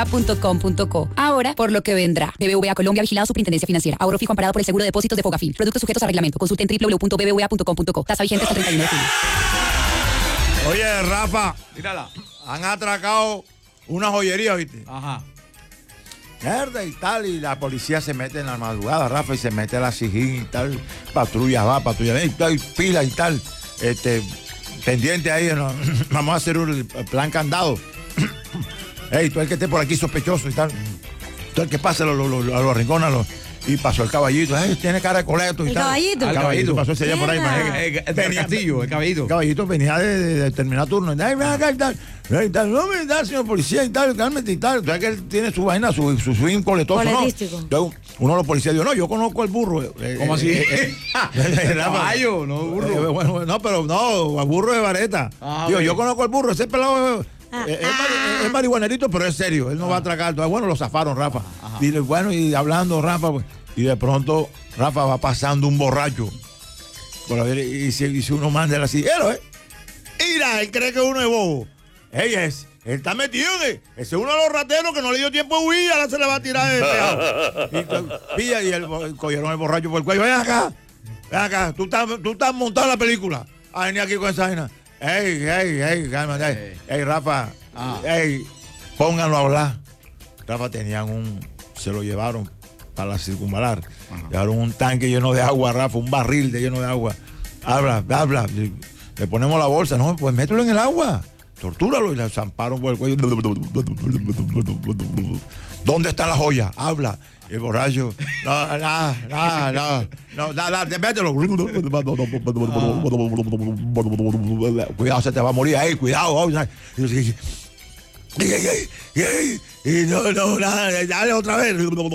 .com.co. Ahora, por lo que vendrá. BBVA Colombia, vigilado Superintendencia Financiera. Ahorro fijo amparado por el seguro de depósitos de Fogafín. Productos sujetos a reglamento. Consulten www.bbva.com.co. Tasa vigente hasta el 31 de julio. Oye, Rafa, Mírala. han atracado una joyería, ¿viste? Ajá. Mierda y tal, y la policía se mete en la madrugada, Rafa, y se mete a la Sijín y tal, patrulla va, patrulla ven, y tal, y pila y tal, pendiente ahí, ¿no? Vamos a hacer un plan candado. Ey, tú el que esté por aquí sospechoso y tal, tú el que pase a los rincones, y pasó el caballito, tiene cara de coleto y ¿El tal. caballito? El caballito pasó ese día por ahí. El castillo, el caballito. El caballito venía de terminar turno. Ay, ven acá y tal. Y tal. No me da, señor policía y tal, cálmate y tal. O sea que él tiene su vaina, su swing coletoso, ¿no? Entonces, uno de los policías dijo, no, yo conozco al burro. ¿Cómo así? Caballo, no burro. Bueno, no, pero no, al burro de vareta. Digo, okay. Yo conozco al burro, ese pelado es marihuanerito, pero es serio, él no va a atracar. Entonces, bueno, lo zafaron, Rafa. Y bueno, y hablando, Rafa, pues, y de pronto, Rafa va pasando un borracho. Por a ver, y si uno manda así, mira, él cree que uno es bobo. Él está metido ese es uno de los rateros que no le dio tiempo de huir, ahora se le va a tirar el pejado. Y el cogieron el borracho por el cuello. Ven acá, tú estás montado en la película. A venir aquí con esa vaina. Cálmate. Rafa, pónganlo a hablar. Rafa se lo llevaron para la circunvalar. Llevaron un tanque lleno de agua, Rafa, un barril lleno de agua. Habla. Le ponemos la bolsa, no, pues mételo en el agua. Tortúralo y le zamparon por el cuello. ¿Dónde está la joya? Habla. El borracho. No, mételo. Cuidado, se te va a morir ahí, cuidado. No, nada, dale otra vez.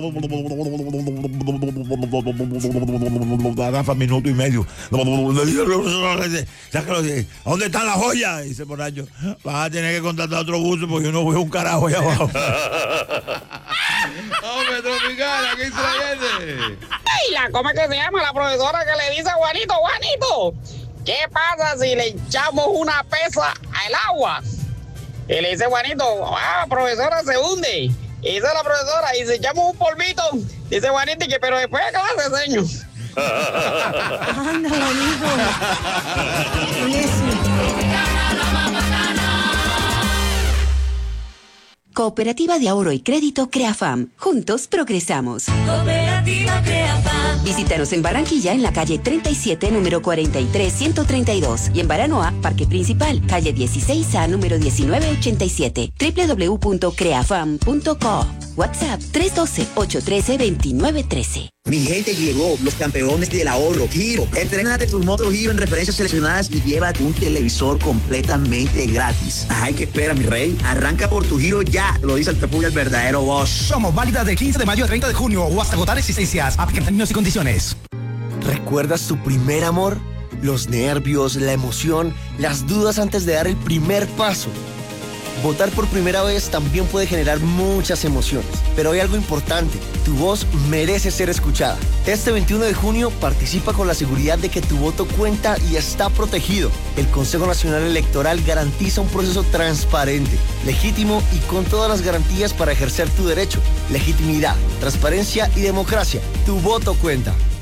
Rafa, minuto y medio. ¿Dónde está la joya? Dice el borracho. Vas a tener que contratar otro buzo porque yo no veo un carajo allá abajo. Hombre, Tropicana, ¿qué hizo la gente? ¿Cómo es que se llama la profesora que le dice a Juanito? ¿Qué pasa si le echamos una pesa al agua? Y le dice Juanito, profesora, se hunde. Y dice la profesora, y si echamos un polvito, dice Juanito, pero después de clase, señor. Anda, Juanito. Cooperativa de Ahorro y Crédito CREAFAM. Juntos progresamos. Cooperativa CREAFAM. Visítanos en Barranquilla en la calle 37, número 43-132. Y en Baranoa, Parque Principal, calle 16A, número 1987. www.creafam.co. WhatsApp 312-813-2913. Mi gente, llegó los campeones del ahorro, Giro. Entrénate tus motos Giro en referencias seleccionadas y llévate un televisor completamente gratis. Ay, ¿qué espera, mi rey? Arranca por tu Giro ya, lo dice el Pepuya, el verdadero boss. Somos válidas del 15 de mayo al 30 de junio o hasta agotar existencias. Aplican términos y condiciones. ¿Recuerdas tu primer amor? Los nervios, la emoción, las dudas antes de dar el primer paso. Votar por primera vez también puede generar muchas emociones, pero hay algo importante, tu voz merece ser escuchada. Este 21 de junio participa con la seguridad de que tu voto cuenta y está protegido. El Consejo Nacional Electoral garantiza un proceso transparente, legítimo y con todas las garantías para ejercer tu derecho. Legitimidad, transparencia y democracia. Tu voto cuenta.